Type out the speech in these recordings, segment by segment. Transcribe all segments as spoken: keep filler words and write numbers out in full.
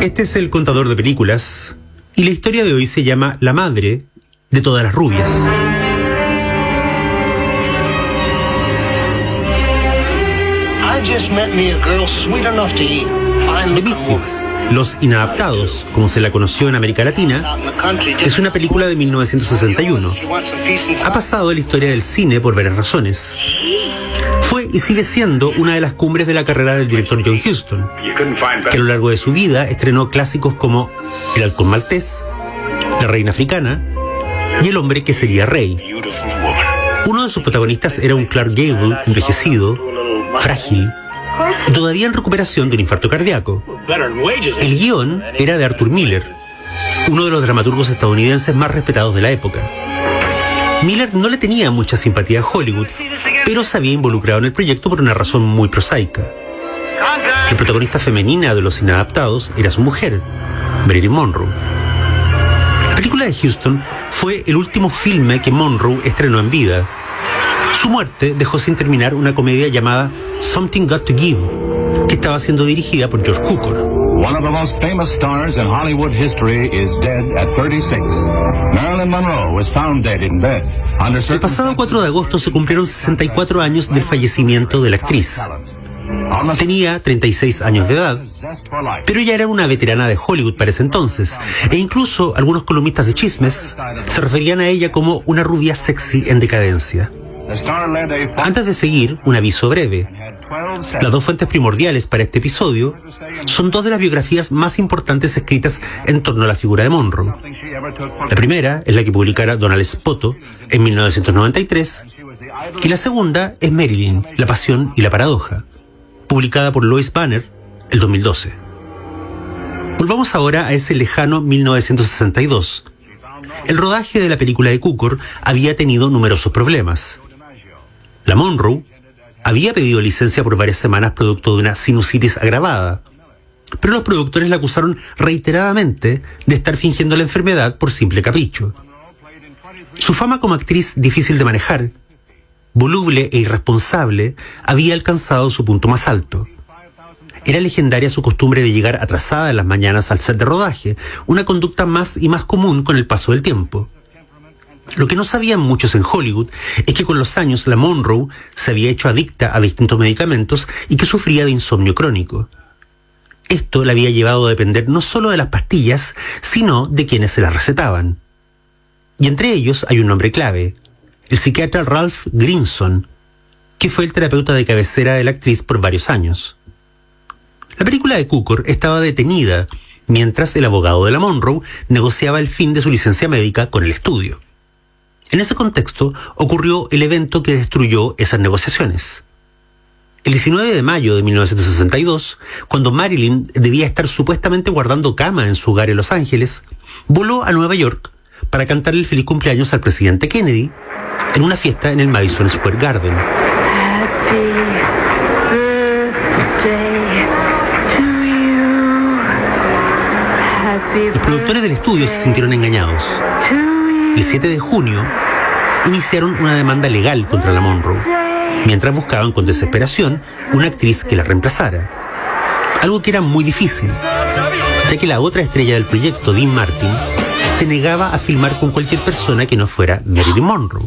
Este es el contador de películas y la historia de hoy se llama La madre de todas las rubias. The Misfits, Los Inadaptados, como se la conoció en América Latina, es una película de mil novecientos sesenta y uno. Ha pasado en la historia del cine por varias razones. Fue y sigue siendo una de las cumbres de la carrera del director John Huston, que a lo largo de su vida estrenó clásicos como El halcón maltés, La reina africana y El hombre que sería rey. Uno de sus protagonistas era un Clark Gable envejecido, frágil y todavía en recuperación de un infarto cardíaco. El guión era de Arthur Miller, uno de los dramaturgos estadounidenses más respetados de la época. Miller no le tenía mucha simpatía a Hollywood, pero se había involucrado en el proyecto por una razón muy prosaica. La protagonista femenina de Los Inadaptados era su mujer, Marilyn Monroe. La película de Huston fue el último filme que Monroe estrenó en vida. Su muerte dejó sin terminar una comedia llamada Something Got to Give, que estaba siendo dirigida por George Cukor. One of the most famous stars in Hollywood history is dead at thirty-six. Marilyn Monroe was found dead in bed. El pasado cuatro de agosto se cumplieron sesenta y cuatro años del fallecimiento de la actriz. Tenía treinta y seis años de edad, pero ya era una veterana de Hollywood para ese entonces, e incluso algunos columnistas de chismes se referían a ella como una rubia sexy en decadencia. Antes de seguir, un aviso breve. Las dos fuentes primordiales para este episodio son dos de las biografías más importantes escritas en torno a la figura de Monroe. La primera es la que publicara Donald Spoto en mil novecientos noventa y tres y la segunda es Marilyn, la pasión y la paradoja, publicada por Lois Banner el dos mil doce. Volvamos ahora a ese lejano mil novecientos sesenta y dos. El rodaje de la película de Cukor había tenido numerosos problemas. La Monroe había pedido licencia por varias semanas producto de una sinusitis agravada, pero los productores la acusaron reiteradamente de estar fingiendo la enfermedad por simple capricho. Su fama como actriz difícil de manejar, voluble e irresponsable, había alcanzado su punto más alto. Era legendaria su costumbre de llegar atrasada en las mañanas al set de rodaje, una conducta más y más común con el paso del tiempo. Lo que no sabían muchos en Hollywood es que con los años la Monroe se había hecho adicta a distintos medicamentos y que sufría de insomnio crónico. Esto la había llevado a depender no solo de las pastillas, sino de quienes se las recetaban. Y entre ellos hay un nombre clave, el psiquiatra Ralph Grinson, que fue el terapeuta de cabecera de la actriz por varios años. La película de Cukor estaba detenida mientras el abogado de la Monroe negociaba el fin de su licencia médica con el estudio. En ese contexto ocurrió el evento que destruyó esas negociaciones. El diecinueve de mayo de mil novecientos sesenta y dos, cuando Marilyn debía estar supuestamente guardando cama en su hogar en Los Ángeles, voló a Nueva York para cantarle el feliz cumpleaños al presidente Kennedy en una fiesta en el Madison Square Garden. Happy birthday to you. Happy Los productores del estudio se sintieron engañados. El siete de junio iniciaron una demanda legal contra la Monroe, mientras buscaban con desesperación una actriz que la reemplazara. Algo que era muy difícil, ya que la otra estrella del proyecto, Dean Martin, se negaba a filmar con cualquier persona que no fuera Marilyn Monroe.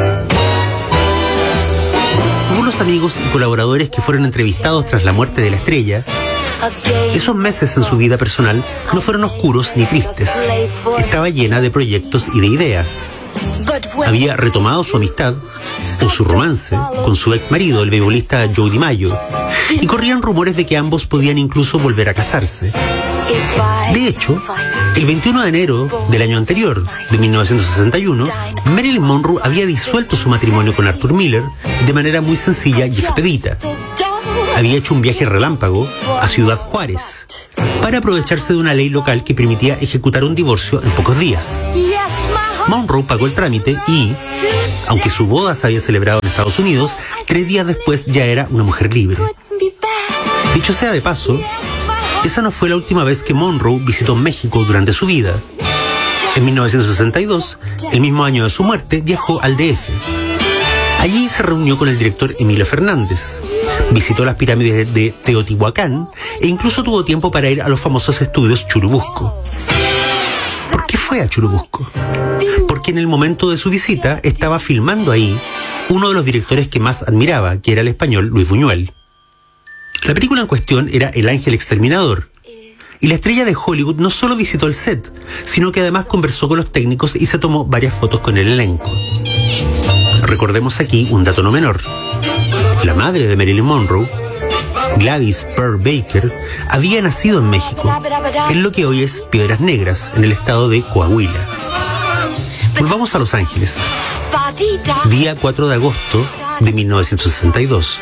Según los amigos y colaboradores que fueron entrevistados tras la muerte de la estrella, esos meses en su vida personal no fueron oscuros ni tristes. Estaba llena de proyectos y de ideas. Había retomado su amistad, o su romance, con su ex marido, el beisbolista Joe DiMaggio, y corrían rumores de que ambos podían incluso volver a casarse. De hecho, el veintiuno de enero del año anterior, de mil novecientos sesenta y uno, Marilyn Monroe había disuelto su matrimonio con Arthur Miller de manera muy sencilla y expedita. Había hecho un viaje relámpago a Ciudad Juárez para aprovecharse de una ley local que permitía ejecutar un divorcio en pocos días. Monroe pagó el trámite y, aunque su boda se había celebrado en Estados Unidos, tres días después ya era una mujer libre. Dicho sea de paso, esa no fue la última vez que Monroe visitó México durante su vida. En mil novecientos sesenta y dos, el mismo año de su muerte, viajó al D F. Allí se reunió con el director Emilio Fernández, Visitó las pirámides de Teotihuacán e incluso tuvo tiempo para ir a los famosos estudios Churubusco. ¿Por qué fue a Churubusco? Porque en el momento de su visita estaba filmando ahí uno de los directores que más admiraba, que era el español Luis Buñuel. La película en cuestión era El Ángel Exterminador, y la estrella de Hollywood no solo visitó el set, sino que además conversó con los técnicos y se tomó varias fotos con el elenco. Recordemos aquí un dato no menor. La madre de Marilyn Monroe, Gladys Pearl Baker, había nacido en México, en lo que hoy es Piedras Negras, en el estado de Coahuila. Volvamos a Los Ángeles. Día cuatro de agosto de mil novecientos sesenta y dos.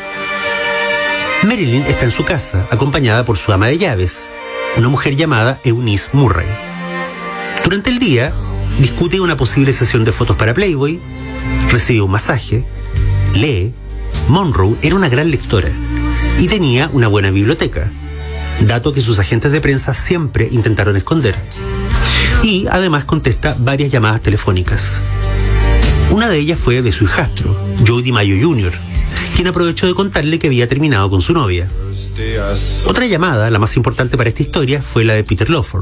Marilyn está en su casa, acompañada por su ama de llaves, una mujer llamada Eunice Murray. Durante el día, discute una posible sesión de fotos para Playboy, recibe un masaje, lee. Monroe era una gran lectora y tenía una buena biblioteca, dato que sus agentes de prensa siempre intentaron esconder. Y además contesta varias llamadas telefónicas. Una de ellas fue de su hijastro, Joe DiMaggio junior, quien aprovechó de contarle que había terminado con su novia. Otra llamada, la más importante para esta historia, fue la de Peter Lawford.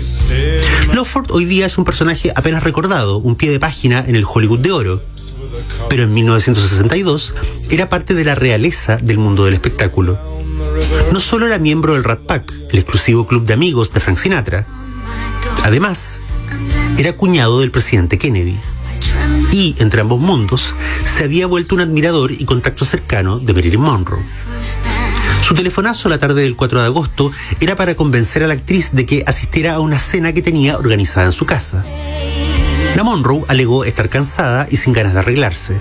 Lawford hoy día es un personaje apenas recordado, un pie de página en el Hollywood de oro. Pero en mil novecientos sesenta y dos era parte de la realeza del mundo del espectáculo. No solo era miembro del Rat Pack, el exclusivo club de amigos de Frank Sinatra. Además, era cuñado del presidente Kennedy. Y, entre ambos mundos, se había vuelto un admirador y contacto cercano de Marilyn Monroe. Su telefonazo la tarde del cuatro de agosto era para convencer a la actriz de que asistiera a una cena que tenía organizada en su casa. La Monroe alegó estar cansada y sin ganas de arreglarse.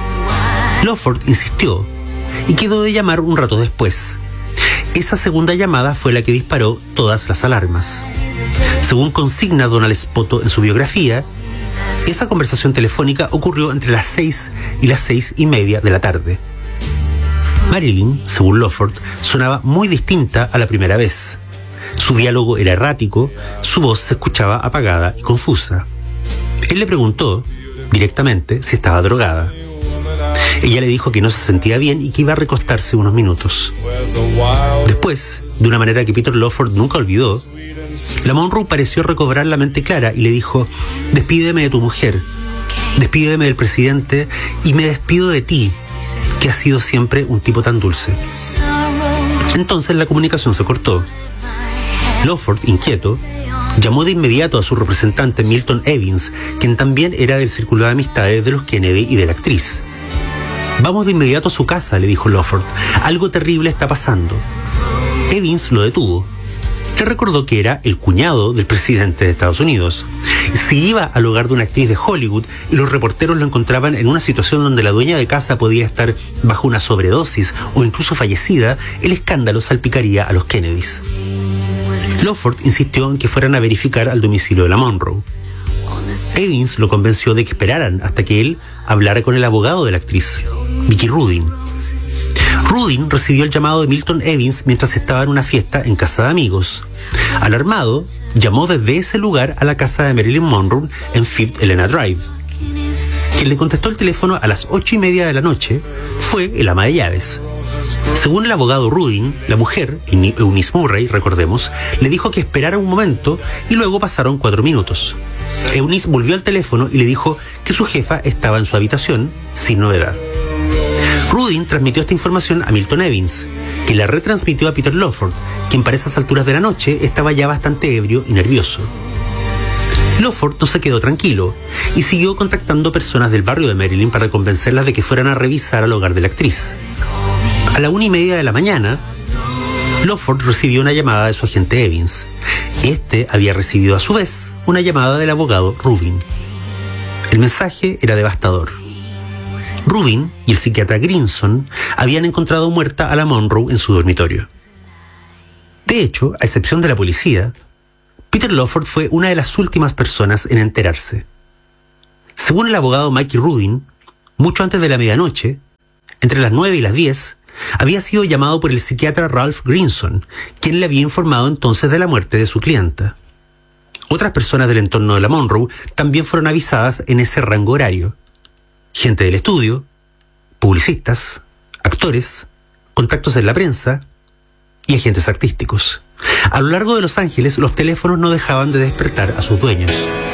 Lawford insistió y quedó de llamar un rato después. Esa segunda llamada fue la que disparó todas las alarmas. Según consigna Donald Spoto en su biografía, esa conversación telefónica ocurrió entre las seis y las seis y media de la tarde. Marilyn, según Lawford, sonaba muy distinta a la primera vez. Su diálogo era errático, su voz se escuchaba apagada y confusa. Él le preguntó, directamente, si estaba drogada. Ella le dijo que no se sentía bien y que iba a recostarse unos minutos. Después, de una manera que Peter Lawford nunca olvidó, la Monroe pareció recobrar la mente clara y le dijo: despídeme de tu mujer, despídeme del presidente y me despido de ti, que has sido siempre un tipo tan dulce. Entonces la comunicación se cortó. Lawford, inquieto, llamó de inmediato a su representante Milton Evans, quien también era del círculo de amistades de los Kennedy y de la actriz. Vamos de inmediato a su casa, le dijo Lawford. Algo terrible está pasando. Evans lo detuvo. Le recordó que era el cuñado del presidente de Estados Unidos. Si iba al hogar de una actriz de Hollywood y los reporteros lo encontraban en una situación donde la dueña de casa podía estar bajo una sobredosis o incluso fallecida, el escándalo salpicaría a los Kennedys. Lawford insistió en que fueran a verificar al domicilio de la Monroe. Evans lo convenció de que esperaran hasta que él hablara con el abogado de la actriz, Vicky Rudin. Rudin recibió el llamado de Milton Evans mientras estaba en una fiesta en casa de amigos. Alarmado, llamó desde ese lugar a la casa de Marilyn Monroe en Fifth Helena Drive. Quien le contestó el teléfono a las ocho y media de la noche fue el ama de llaves. Según el abogado Rudin, la mujer, Eunice Murray, recordemos, le dijo que esperara un momento y luego pasaron cuatro minutos. Eunice volvió al teléfono y le dijo que su jefa estaba en su habitación, sin novedad. Rudin transmitió esta información a Milton Evans, que la retransmitió a Peter Lawford, quien para esas alturas de la noche estaba ya bastante ebrio y nervioso. Lawford no se quedó tranquilo y siguió contactando personas del barrio de Marilyn para convencerlas de que fueran a revisar al hogar de la actriz. A la una y media de la mañana, Lawford recibió una llamada de su agente Evans. Este había recibido a su vez una llamada del abogado Rubin. El mensaje era devastador. Rubin y el psiquiatra Grinson habían encontrado muerta a la Monroe en su dormitorio. De hecho, a excepción de la policía, Peter Lawford fue una de las últimas personas en enterarse. Según el abogado Mikey Rudin, mucho antes de la medianoche, entre las nueve y las diez, había sido llamado por el psiquiatra Ralph Grinson, quien le había informado entonces de la muerte de su clienta. Otras personas del entorno de la Monroe también fueron avisadas en ese rango horario. Gente del estudio, publicistas, actores, contactos en la prensa y agentes artísticos. A lo largo de Los Ángeles, los teléfonos no dejaban de despertar a sus dueños.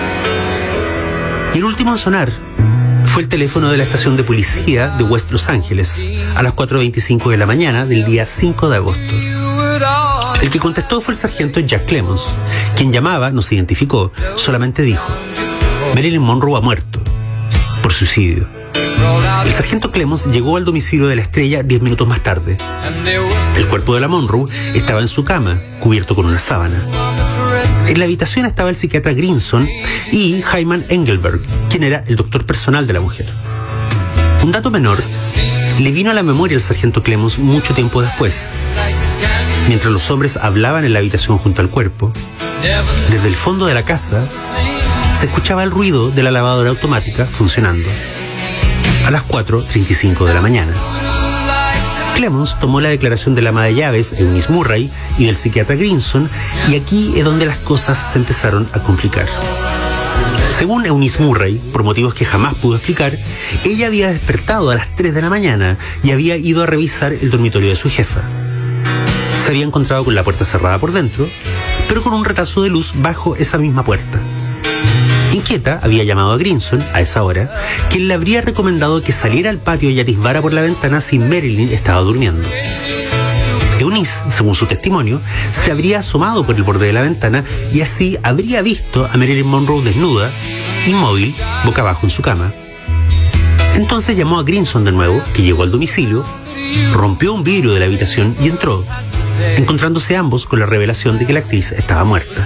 Y el último en sonar fue el teléfono de la estación de policía de West Los Ángeles, a las cuatro veinticinco de la mañana del día cinco de agosto. El que contestó fue el sargento Jack Clemons, quien llamaba, no se identificó, solamente dijo: Marilyn Monroe ha muerto por suicidio. El sargento Clemons llegó al domicilio de la estrella diez minutos más tarde. El cuerpo de la Monroe estaba en su cama, cubierto con una sábana. En la habitación estaba el psiquiatra Grinson y Hyman Engelberg, quien era el doctor personal de la mujer. Un dato menor le vino a la memoria al sargento Clemons mucho tiempo después. Mientras los hombres hablaban en la habitación junto al cuerpo, desde el fondo de la casa se escuchaba el ruido de la lavadora automática funcionando. A las cuatro treinta y cinco de la mañana. Clemons tomó la declaración del ama de llaves, Eunice Murray, y del psiquiatra Grinson, y aquí es donde las cosas se empezaron a complicar. Según Eunice Murray, por motivos que jamás pudo explicar, ella había despertado a las tres de la mañana y había ido a revisar el dormitorio de su jefa. Se había encontrado con la puerta cerrada por dentro, pero con un retazo de luz bajo esa misma puerta. Inquieta, había llamado a Grinson a esa hora, quien le habría recomendado que saliera al patio y atisbara por la ventana si Marilyn estaba durmiendo. Eunice, según su testimonio, se habría asomado por el borde de la ventana y así habría visto a Marilyn Monroe desnuda, inmóvil, boca abajo en su cama. Entonces llamó a Grinson de nuevo, que llegó al domicilio, rompió un vidrio de la habitación y entró, encontrándose ambos con la revelación de que la actriz estaba muerta.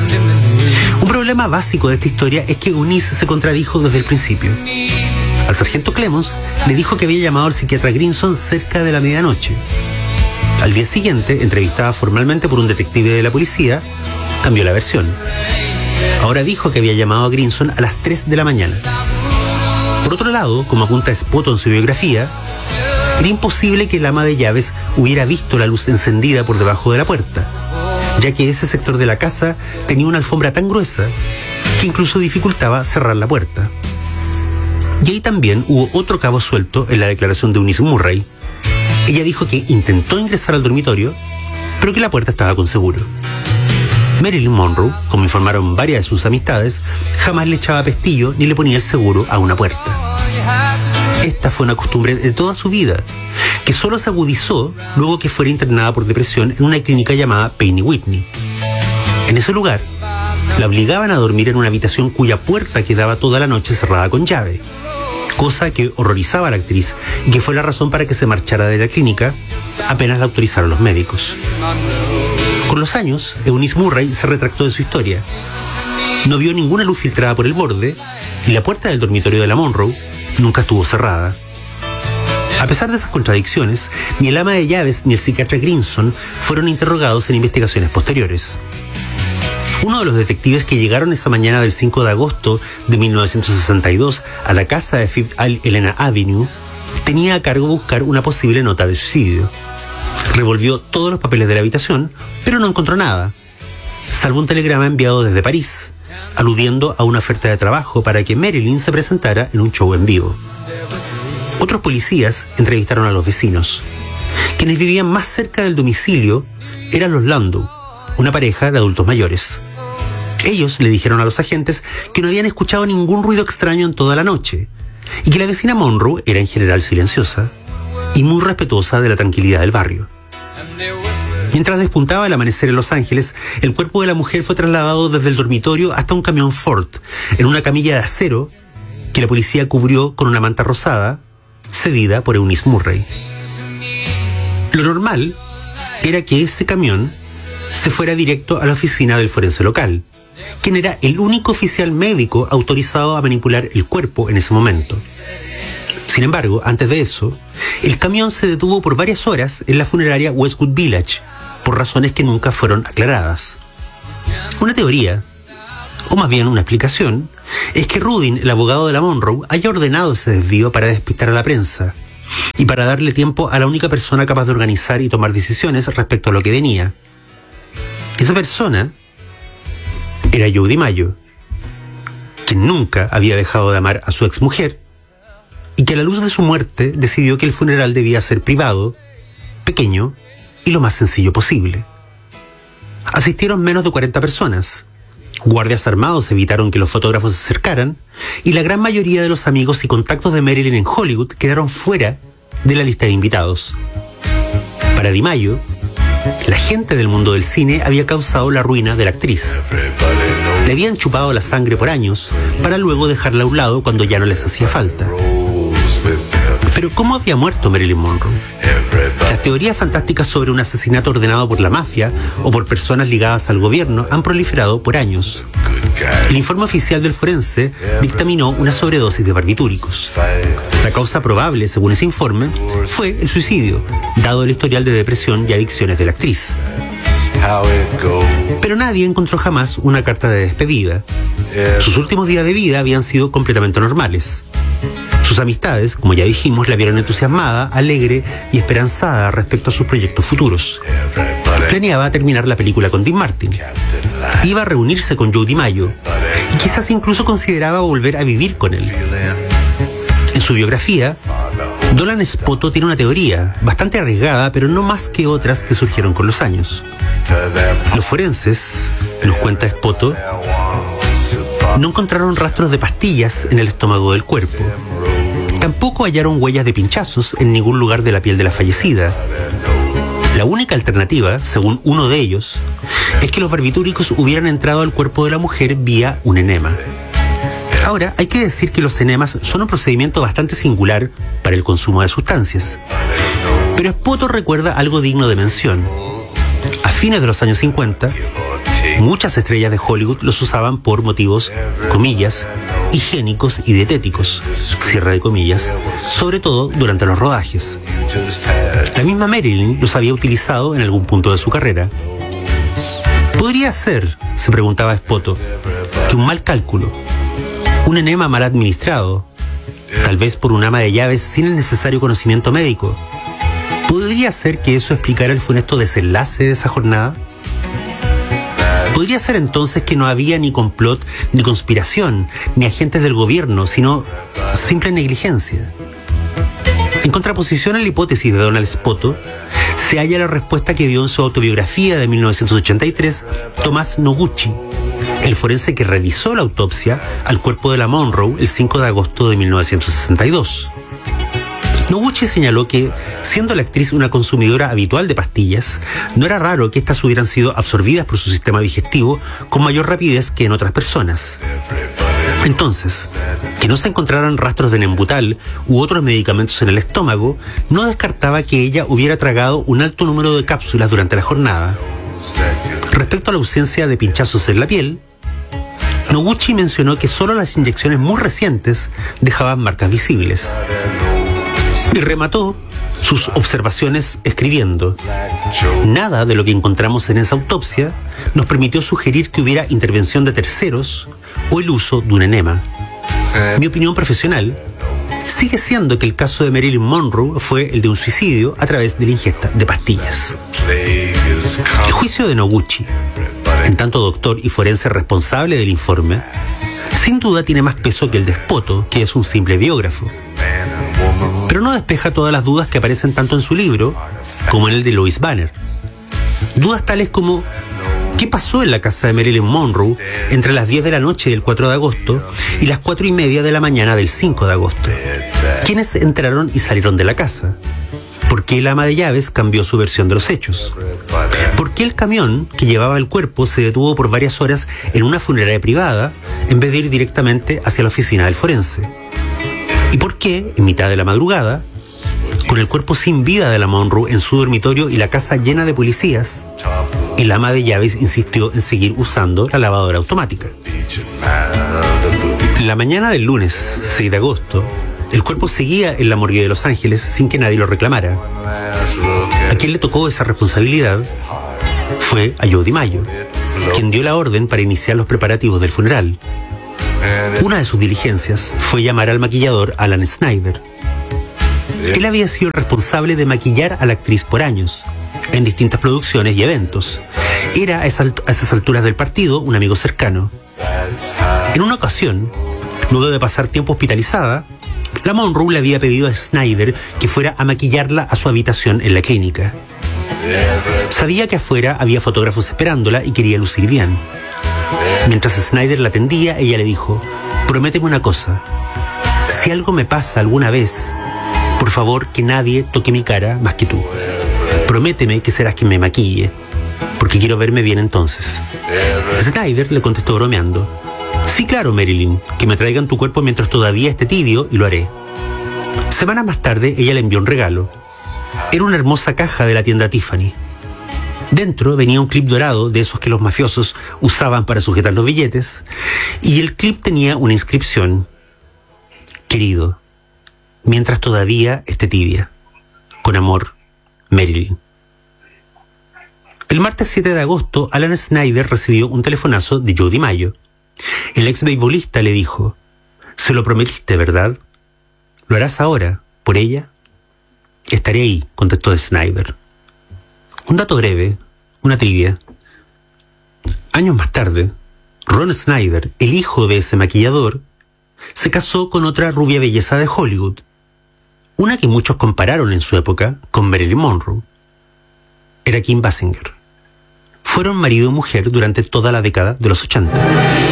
Un problema básico de esta historia es que Eunice se contradijo desde el principio. Al sargento Clemons le dijo que había llamado al psiquiatra Grinson cerca de la medianoche. Al día siguiente, entrevistada formalmente por un detective de la policía, cambió la versión. Ahora dijo que había llamado a Grinson a las tres de la mañana. Por otro lado, como apunta Spoto en su biografía, era imposible que el ama de llaves hubiera visto la luz encendida por debajo de la puerta, ya que ese sector de la casa tenía una alfombra tan gruesa que incluso dificultaba cerrar la puerta. Y ahí también hubo otro cabo suelto en la declaración de Eunice Murray. Ella dijo que intentó ingresar al dormitorio, pero que la puerta estaba con seguro. Marilyn Monroe, como informaron varias de sus amistades, jamás le echaba pestillo ni le ponía el seguro a una puerta. Esta fue una costumbre de toda su vida, que solo se agudizó luego que fuera internada por depresión en una clínica llamada Penny Whitney. En ese lugar, la obligaban a dormir en una habitación cuya puerta quedaba toda la noche cerrada con llave, cosa que horrorizaba a la actriz y que fue la razón para que se marchara de la clínica apenas la autorizaron los médicos. Con los años, Eunice Murray se retractó de su historia. No vio ninguna luz filtrada por el borde y la puerta del dormitorio de la Monroe nunca estuvo cerrada. A pesar de esas contradicciones, ni el ama de llaves ni el psiquiatra Grinson fueron interrogados en investigaciones posteriores. Uno de los detectives que llegaron esa mañana del cinco de agosto de mil novecientos sesenta y dos a la casa de Fifth Helena Avenue tenía a cargo buscar una posible nota de suicidio. Revolvió todos los papeles de la habitación, pero no encontró nada, salvo un telegrama enviado desde París, aludiendo a una oferta de trabajo para que Marilyn se presentara en un show en vivo. Otros policías entrevistaron a los vecinos. Quienes vivían más cerca del domicilio eran los Landau, una pareja de adultos mayores. Ellos le dijeron a los agentes que no habían escuchado ningún ruido extraño en toda la noche y que la vecina Monroe era en general silenciosa y muy respetuosa de la tranquilidad del barrio. Mientras despuntaba el amanecer en Los Ángeles, el cuerpo de la mujer fue trasladado desde el dormitorio hasta un camión Ford, en una camilla de acero que la policía cubrió con una manta rosada, cedida por Eunice Murray. Lo normal era que ese camión se fuera directo a la oficina del forense local, quien era el único oficial médico autorizado a manipular el cuerpo en ese momento. Sin embargo, antes de eso, el camión se detuvo por varias horas en la funeraria Westwood Village, por razones que nunca fueron aclaradas. Una teoría, o más bien una explicación, es que Rudin, el abogado de la Monroe, haya ordenado ese desvío para despistar a la prensa y para darle tiempo a la única persona capaz de organizar y tomar decisiones respecto a lo que venía. Esa persona era Joe DiMaggio, quien nunca había dejado de amar a su exmujer y que a la luz de su muerte decidió que el funeral debía ser privado pequeño y lo más sencillo posible. Asistieron menos de cuarenta personas. Guardias armados evitaron que los fotógrafos se acercaran y la gran mayoría de los amigos y contactos de Marilyn en Hollywood quedaron fuera de la lista de invitados. Para DiMaggio, la gente del mundo del cine había causado la ruina de la actriz. Le habían chupado la sangre por años para luego dejarla a un lado cuando ya no les hacía falta. Pero ¿cómo había muerto Marilyn Monroe? Las teorías fantásticas sobre un asesinato ordenado por la mafia o por personas ligadas al gobierno han proliferado por años. El informe oficial del forense dictaminó una sobredosis de barbitúricos. La causa probable, según ese informe, fue el suicidio, dado el historial de depresión y adicciones de la actriz. Pero nadie encontró jamás una carta de despedida. Sus últimos días de vida habían sido completamente normales. Sus amistades, como ya dijimos, la vieron entusiasmada, alegre y esperanzada respecto a sus proyectos futuros. Planeaba terminar la película con Dean Martin. Iba a reunirse con Joe DiMaggio y quizás incluso consideraba volver a vivir con él. En su biografía, Dolan Spoto tiene una teoría, bastante arriesgada, pero no más que otras que surgieron con los años. Los forenses, nos cuenta Spoto, no encontraron rastros de pastillas en el estómago del cuerpo. Tampoco hallaron huellas de pinchazos en ningún lugar de la piel de la fallecida. La única alternativa, según uno de ellos, es que los barbitúricos hubieran entrado al cuerpo de la mujer vía un enema. Ahora, hay que decir que los enemas son un procedimiento bastante singular para el consumo de sustancias. Pero Spoto recuerda algo digno de mención. A fines de los años cincuenta, muchas estrellas de Hollywood los usaban por motivos, comillas, higiénicos y dietéticos, cierre de comillas, sobre todo durante los rodajes. La misma Marilyn los había utilizado en algún punto de su carrera. ¿Podría ser, se preguntaba Spoto, que un mal cálculo, un enema mal administrado, tal vez por un ama de llaves sin el necesario conocimiento médico, podría ser que eso explicara el funesto desenlace de esa jornada? Podría ser entonces que no había ni complot, ni conspiración, ni agentes del gobierno, sino simple negligencia. En contraposición a la hipótesis de Donald Spoto, se halla la respuesta que dio en su autobiografía de mil novecientos ochenta y tres Tomás Noguchi, el forense que revisó la autopsia al cuerpo de la Monroe el cinco de agosto de mil novecientos sesenta y dos. Noguchi señaló que, siendo la actriz una consumidora habitual de pastillas, no era raro que éstas hubieran sido absorbidas por su sistema digestivo con mayor rapidez que en otras personas. Entonces, que no se encontraran rastros de Nembutal u otros medicamentos en el estómago no descartaba que ella hubiera tragado un alto número de cápsulas durante la jornada. Respecto a la ausencia de pinchazos en la piel, Noguchi mencionó que solo las inyecciones muy recientes dejaban marcas visibles. Y remató sus observaciones escribiendo: nada de lo que encontramos en esa autopsia nos permitió sugerir que hubiera intervención de terceros o el uso de un enema. Mi opinión profesional sigue siendo que el caso de Marilyn Monroe fue el de un suicidio a través de la ingesta de pastillas. El juicio de Noguchi, en tanto doctor y forense responsable del informe, sin duda tiene más peso que el de Spoto, que es un simple biógrafo. Pero no despeja todas las dudas que aparecen tanto en su libro como en el de Lois Banner. Dudas tales como: ¿qué pasó en la casa de Marilyn Monroe entre las diez de la noche del cuatro de agosto y las cuatro y media de la mañana del cinco de agosto? ¿Quiénes entraron y salieron de la casa? ¿Por qué el ama de llaves cambió su versión de los hechos? ¿Por qué el camión que llevaba el cuerpo se detuvo por varias horas en una funeraria privada en vez de ir directamente hacia la oficina del forense? ¿Y por qué, en mitad de la madrugada, con el cuerpo sin vida de la Monroe en su dormitorio y la casa llena de policías, el ama de llaves insistió en seguir usando la lavadora automática? En la mañana del lunes seis de agosto, el cuerpo seguía en la morgue de Los Ángeles sin que nadie lo reclamara. A quien le tocó esa responsabilidad fue a Joe DiMaggio, quien dio la orden para iniciar los preparativos del funeral. Una de sus diligencias fue llamar al maquillador Alan Snyder. Él había sido el responsable de maquillar a la actriz por años, en distintas producciones y eventos. Era a esas alturas del partido un amigo cercano. En una ocasión, luego de pasar tiempo hospitalizada, La Monroe le había pedido a Snyder que fuera a maquillarla a su habitación en la clínica. Sabía que afuera había fotógrafos esperándola y quería lucir bien. Mientras Snyder la atendía, ella le dijo: prométeme una cosa. Si algo me pasa alguna vez, por favor que nadie toque mi cara más que tú. Prométeme que serás quien me maquille, porque quiero verme bien entonces. Snyder le contestó bromeando: sí, claro, Marilyn, que me traigan tu cuerpo mientras todavía esté tibio y lo haré. Semanas más tarde, ella le envió un regalo. Era una hermosa caja de la tienda Tiffany. Dentro venía un clip dorado de esos que los mafiosos usaban para sujetar los billetes, y el clip tenía una inscripción: querido, mientras todavía esté tibia. Con amor, Marilyn. El martes siete de agosto, Alan Snyder recibió un telefonazo de Joe DiMaggio. El ex beisbolista le dijo: se lo prometiste, ¿verdad? ¿Lo harás ahora, por ella? Estaré ahí, contestó Snyder. Un dato breve, una trivia. Años más tarde, Ron Snyder, el hijo de ese maquillador, se casó con otra rubia belleza de Hollywood, una que muchos compararon en su época con Marilyn Monroe. Era Kim Basinger. Fueron marido y mujer durante toda la década de los ochenta.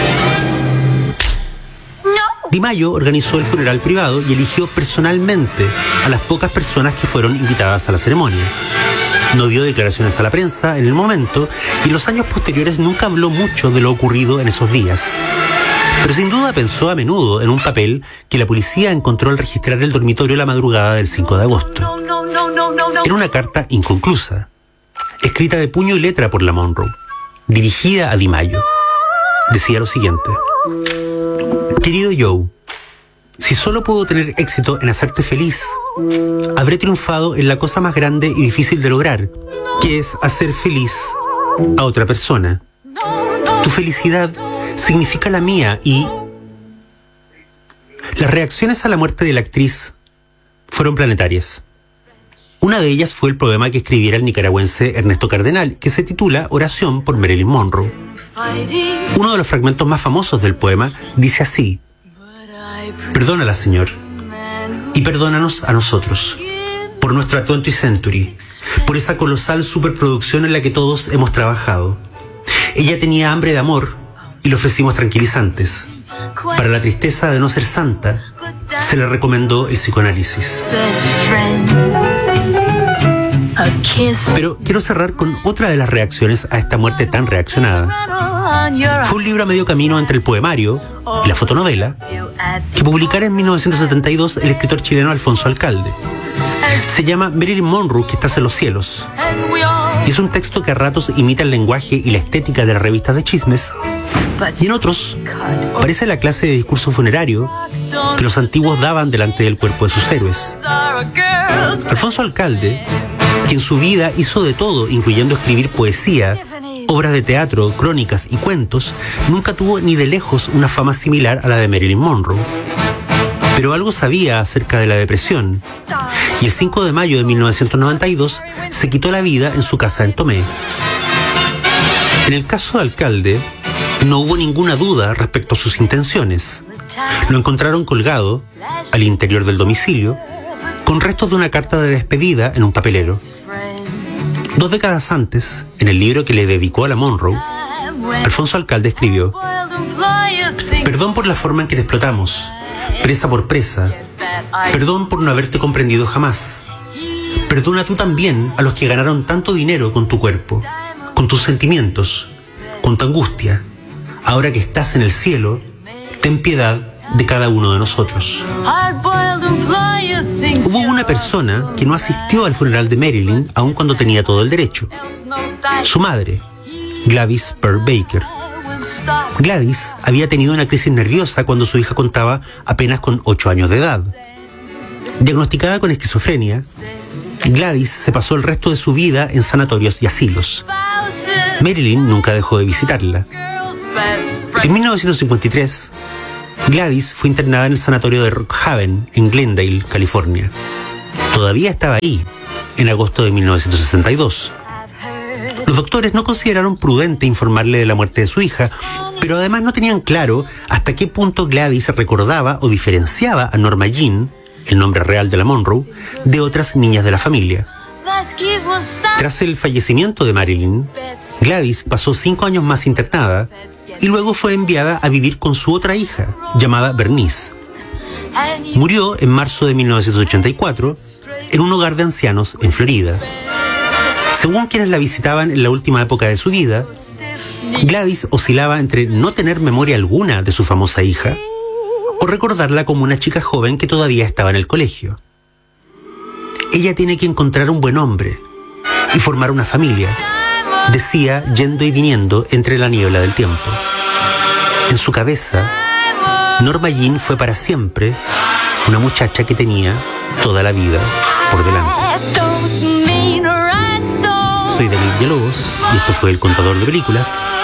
DiMaggio organizó el funeral privado y eligió personalmente a las pocas personas que fueron invitadas a la ceremonia. No dio declaraciones a la prensa en el momento y en los años posteriores nunca habló mucho de lo ocurrido en esos días. Pero sin duda pensó a menudo en un papel que la policía encontró al registrar el dormitorio la madrugada del cinco de agosto. Era una carta inconclusa, escrita de puño y letra por la Monroe, dirigida a DiMaggio. Decía lo siguiente: querido Joe, si solo puedo tener éxito en hacerte feliz, habré triunfado en la cosa más grande y difícil de lograr, que es hacer feliz a otra persona. Tu felicidad significa la mía y... Las reacciones a la muerte de la actriz fueron planetarias. Una de ellas fue el poema que escribiera el nicaragüense Ernesto Cardenal, que se titula Oración por Marilyn Monroe. Uno de los fragmentos más famosos del poema dice así: perdónala, Señor, y perdónanos a nosotros, por nuestra twentieth century, por esa colosal superproducción en la que todos hemos trabajado. Ella tenía hambre de amor y le ofrecimos tranquilizantes. Para la tristeza de no ser santa, se le recomendó el psicoanálisis. Pero quiero cerrar con otra de las reacciones a esta muerte tan reaccionada. Fue un libro a medio camino entre el poemario y la fotonovela que publicara en mil novecientos setenta y dos el escritor chileno Alfonso Alcalde. Se llama Marilyn Monroe, que estás en los cielos. Y es un texto que a ratos imita el lenguaje y la estética de las revistas de chismes, y en otros parece la clase de discurso funerario que los antiguos daban delante del cuerpo de sus héroes. Alfonso Alcalde, que en su vida hizo de todo, incluyendo escribir poesía, obras de teatro, crónicas y cuentos, nunca tuvo ni de lejos una fama similar a la de Marilyn Monroe. Pero algo sabía acerca de la depresión, y el cinco de mayo de mil novecientos noventa y dos se quitó la vida en su casa en Tomé. En el caso de Alcalde, no hubo ninguna duda respecto a sus intenciones. Lo encontraron colgado al interior del domicilio, con restos de una carta de despedida en un papelero. Dos décadas antes, en el libro que le dedicó a la Monroe, Alfonso Alcalde escribió: perdón por la forma en que te explotamos, presa por presa. Perdón por no haberte comprendido jamás. Perdona tú también a los que ganaron tanto dinero con tu cuerpo, con tus sentimientos, con tu angustia. Ahora que estás en el cielo, ten piedad de cada uno de nosotros. Hubo una persona que no asistió al funeral de Marilyn aun cuando tenía todo el derecho: su madre, Gladys Pearl Baker. Gladys había tenido una crisis nerviosa cuando su hija contaba apenas con ocho años de edad. Diagnosticada con esquizofrenia, Gladys se pasó el resto de su vida en sanatorios y asilos. Marilyn nunca dejó de visitarla. En mil novecientos cincuenta y tres, Gladys fue internada en el sanatorio de Rock Haven, en Glendale, California. Todavía estaba ahí, en agosto de mil novecientos sesenta y dos. Los doctores no consideraron prudente informarle de la muerte de su hija, pero además no tenían claro hasta qué punto Gladys recordaba o diferenciaba a Norma Jean, el nombre real de la Monroe, de otras niñas de la familia. Tras el fallecimiento de Marilyn, Gladys pasó cinco años más internada y luego fue enviada a vivir con su otra hija, llamada Bernice. Murió en marzo de mil novecientos ochenta y cuatro en un hogar de ancianos en Florida. Según quienes la visitaban en la última época de su vida, Gladys oscilaba entre no tener memoria alguna de su famosa hija o recordarla como una chica joven que todavía estaba en el colegio. Ella tiene que encontrar un buen hombre y formar una familia, decía yendo y viniendo entre la niebla del tiempo. En su cabeza, Norma Jean fue para siempre una muchacha que tenía toda la vida por delante. Soy Daniel Villalobos y esto fue El Contador de Películas.